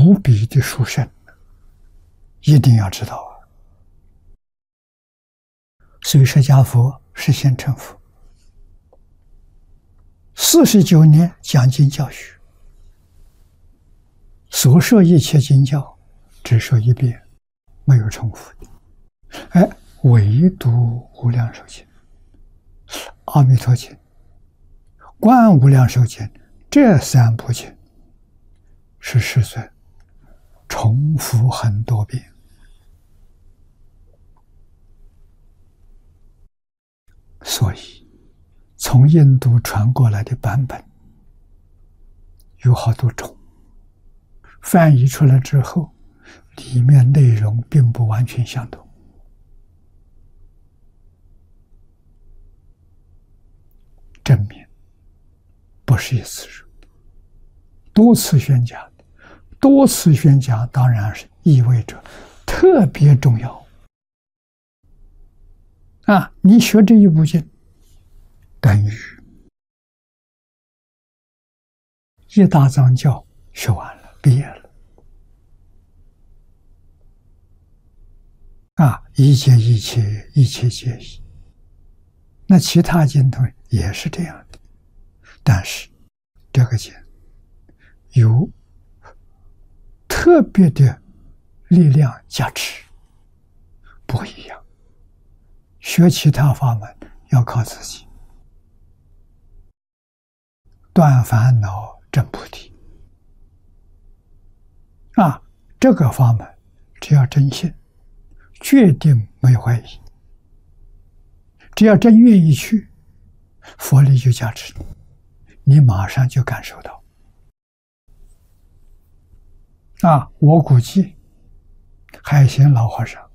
无比的殊胜，一定要知道啊！所以释迦佛是先成佛，49年讲经教学，所说一切经教只说一遍，没有重复的。唯独无量寿经、阿弥陀经、观无量寿经这3部经是世尊重复很多遍。所以从印度传过来的版本有好多种，翻译出来之后，里面内容并不完全相同。证明不是一次说，多次宣讲的，多次宣讲当然是意味着特别重要啊！你学这一部经，等于一大藏教学完了，毕业了啊！一切一切，一切皆一。那其他经统也是这样的，但是这个经有特别的力量加持，不一样。学其他法门要靠自己，断烦恼证菩提啊！这个法门只要真信，决定没有怀疑。只要真愿意去，佛力就加持你，马上就感受到。我估计海贤老和尚